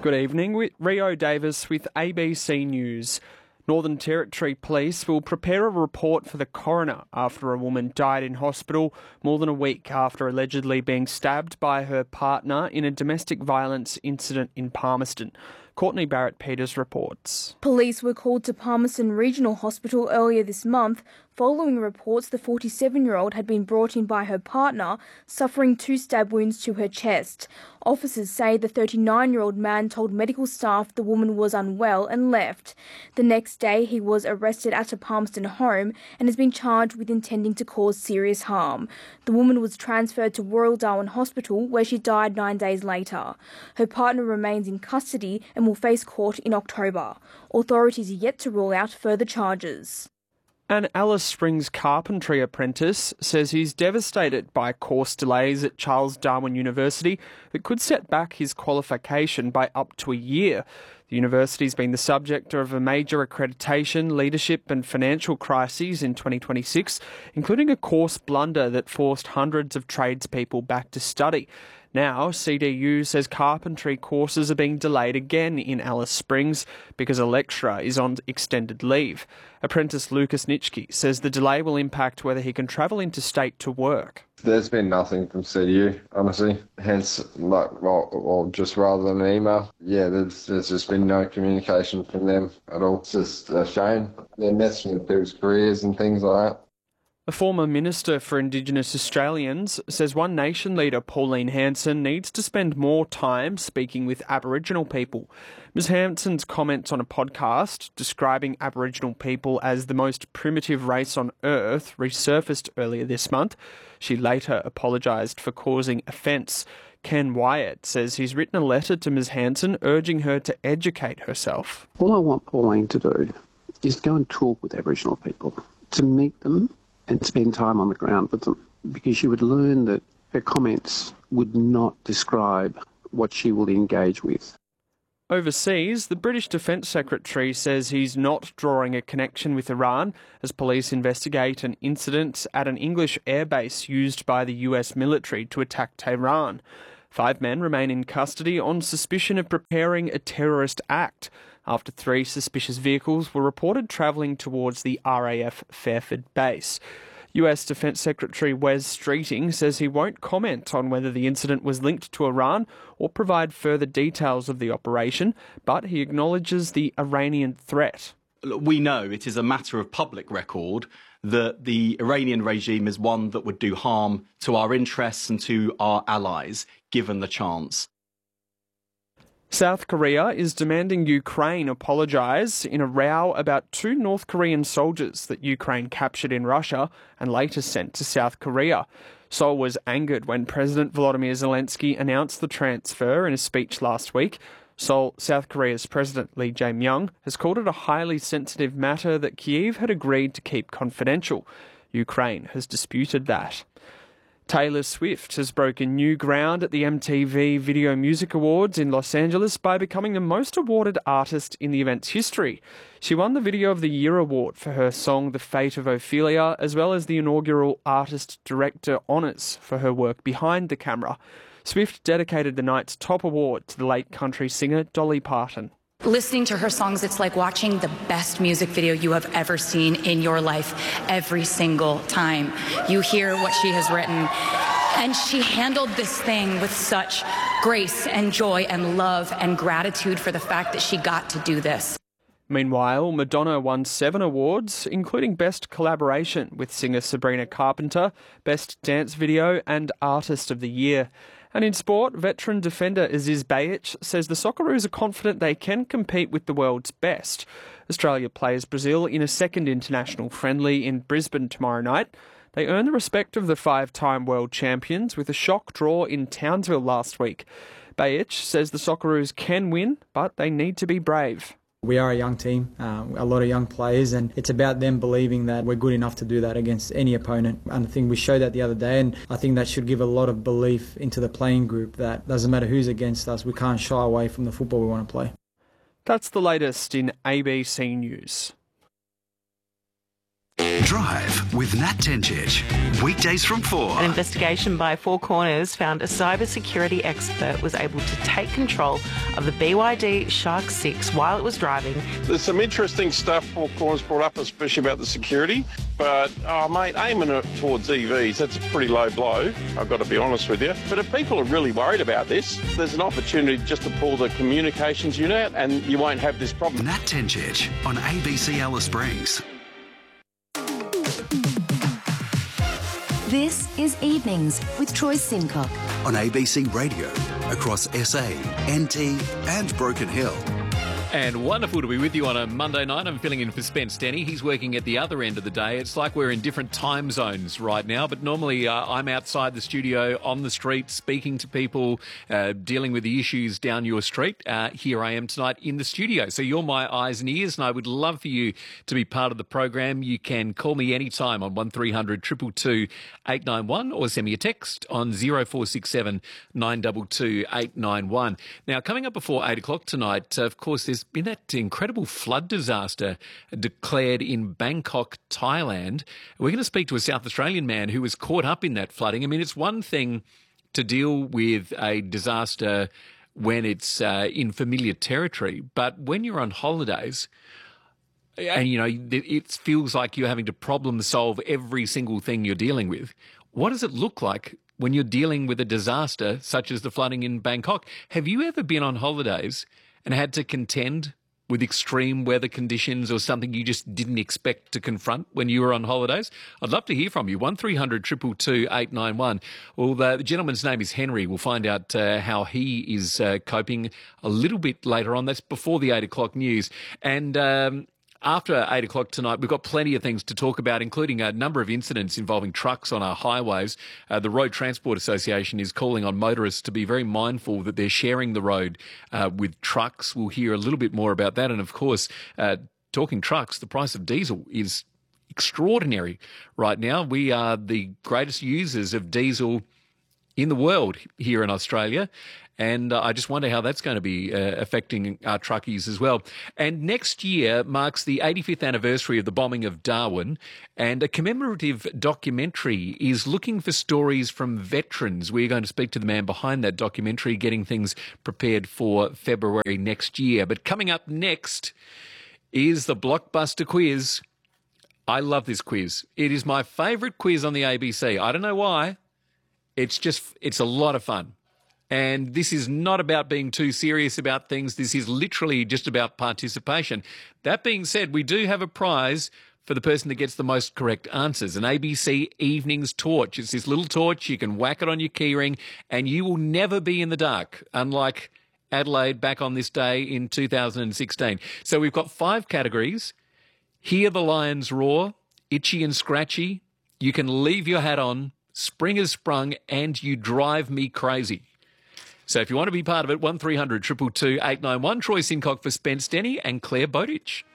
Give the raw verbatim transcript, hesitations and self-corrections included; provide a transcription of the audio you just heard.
Good evening. Rio Davis with A B C News. Northern Territory Police will prepare a report for the coroner after a woman died in hospital more than a week after allegedly being stabbed by her partner in a domestic violence incident in Palmerston. Courtney Barrett-Peters reports. Police were called to Palmerston Regional Hospital earlier this month following reports the forty-seven-year-old had been brought in by her partner, suffering two stab wounds to her chest. Officers say the thirty-nine-year-old man told medical staff the woman was unwell and left. The next day, he was arrested at a Palmerston home and has been charged with intending to cause serious harm. The woman was transferred to Royal Darwin Hospital, where she died nine days later. Her partner remains in custody and will face court in October. Authorities are yet to rule out further charges. An Alice Springs carpentry apprentice says he's devastated by course delays at Charles Darwin University that could set back his qualification by up to a year. The university's been the subject of a major accreditation, leadership and financial crises in twenty twenty-six, including a course blunder that forced hundreds of tradespeople back to study. Now, C D U says carpentry courses are being delayed again in Alice Springs because a lecturer is on extended leave. Apprentice Lucas Nitschke says the delay will impact whether he can travel interstate to work. There's been nothing from C D U, honestly. Hence, like, well, well just rather than an email, yeah, there's, there's just been no communication from them at all. It's just a shame. They're messing with people's careers and things like that. A former Minister for Indigenous Australians says One Nation leader Pauline Hanson needs to spend more time speaking with Aboriginal people. Miz Hanson's comments on a podcast describing Aboriginal people as the most primitive race on earth resurfaced earlier this month. She later apologised for causing offence. Ken Wyatt says he's written a letter to Miz Hanson urging her to educate herself. All I want Pauline to do is go and talk with Aboriginal people, to meet them and spend time on the ground with them, because she would learn that her comments would not describe what she will engage with. Overseas, the British Defence Secretary says he's not drawing a connection with Iran as police investigate an incident at an English airbase used by the U S military to attack Tehran. Five men remain in custody on suspicion of preparing a terrorist act after three suspicious vehicles were reported travelling towards the R A F Fairford base. U S Defence Secretary Wes Streeting says he won't comment on whether the incident was linked to Iran or provide further details of the operation, but he acknowledges the Iranian threat. We know it is a matter of public record that the Iranian regime is one that would do harm to our interests and to our allies, given the chance. South Korea is demanding Ukraine apologise in a row about two North Korean soldiers that Ukraine captured in Russia and later sent to South Korea. Seoul was angered when President Volodymyr Zelensky announced the transfer in a speech last week. Seoul, South Korea's President Lee Jae-myung has called it a highly sensitive matter that Kyiv had agreed to keep confidential. Ukraine has disputed that. Taylor Swift has broken new ground at the M T V Video Music Awards in Los Angeles by becoming the most awarded artist in the event's history. She won the Video of the Year award for her song The Fate of Ophelia, as well as the inaugural Artist Director Honours for her work behind the camera. Swift dedicated the night's top award to the late country singer Dolly Parton. Listening to her songs, it's like watching the best music video you have ever seen in your life every single time. You hear what she has written, and she handled this thing with such grace and joy and love and gratitude for the fact that she got to do this. Meanwhile, Madonna won seven awards, including Best Collaboration with singer Sabrina Carpenter, Best Dance Video and Artist of the Year. And in sport, veteran defender Aziz Behich says the Socceroos are confident they can compete with the world's best. Australia plays Brazil in a second international friendly in Brisbane tomorrow night. They earn the respect of the five-time world champions with a shock draw in Townsville last week. Behich says the Socceroos can win, but they need to be brave. We are a young team, uh, a lot of young players, and it's about them believing that we're good enough to do that against any opponent. And I think we showed that the other day, and I think that should give a lot of belief into the playing group that doesn't matter who's against us, we can't shy away from the football we want to play. That's the latest in A B C News. Drive with Nat Tencic. Weekdays from four. An investigation by Four Corners found a cybersecurity expert was able to take control of the B Y D Shark six while it was driving. There's some interesting stuff Four Corners brought up, especially about the security. But, oh, mate, aiming it towards E Vs, that's a pretty low blow, I've got to be honest with you. But if people are really worried about this, there's an opportunity just to pull the communications unit out and you won't have this problem. Nat Tencic on A B C Alice Springs. This is Evenings with Troy Simcock. On A B C Radio, across S A, N T and Broken Hill. And wonderful to be with you on a Monday night. I'm filling in for Spence Denny. He's working at the other end of the day. It's like we're in different time zones right now, but normally uh, I'm outside the studio, on the street, speaking to people, uh, dealing with the issues down your street. Uh, here I am tonight in the studio. So you're my eyes and ears, and I would love for you to be part of the program. You can call me anytime on one three hundred two two two eight nine one or send me a text on zero four six seven nine two two eight nine one. Now, coming up before eight o'clock tonight, uh, of course, there's been that incredible flood disaster declared in Bangkok, Thailand. We're going to speak to a South Australian man who was caught up in that flooding. I mean, it's one thing to deal with a disaster when it's uh, in familiar territory, but when you're on holidays and, you know, it feels like you're having to problem solve every single thing you're dealing with, what does it look like when you're dealing with a disaster such as the flooding in Bangkok? Have you ever been on holidays and had to contend with extreme weather conditions or something you just didn't expect to confront when you were on holidays? I'd love to hear from you. one three hundred two two two eight nine one. Well, the, the gentleman's name is Henry. We'll find out uh, how he is uh, coping a little bit later on. That's before the eight o'clock news. And um, after eight o'clock tonight, we've got plenty of things to talk about, including a number of incidents involving trucks on our highways. Uh, the Road Transport Association is calling on motorists to be very mindful that they're sharing the road uh, with trucks. We'll hear a little bit more about that. And, of course, uh, talking trucks, the price of diesel is extraordinary right now. We are the greatest users of diesel in the world here in Australia. And uh, I just wonder how that's going to be uh, affecting our truckies as well. And next year marks the eighty-fifth anniversary of the bombing of Darwin, and a commemorative documentary is looking for stories from veterans. We're going to speak to the man behind that documentary, getting things prepared for February next year. But coming up next is the blockbuster quiz. I love this quiz. It is my favourite quiz on the A B C. I don't know why. It's just, it's a lot of fun. And this is not about being too serious about things. This is literally just about participation. That being said, we do have a prize for the person that gets the most correct answers, an A B C Evenings torch. It's this little torch. You can whack it on your keyring and you will never be in the dark, unlike Adelaide back on this day in two thousand sixteen. So we've got five categories. Hear the Lions Roar, Itchy and Scratchy, You Can Leave Your Hat On, Spring Has Sprung, and You Drive Me Crazy. So if you want to be part of it, one three hundred two two two eight nine one. Troy Simcock for Spence Denny and Claire Bowditch.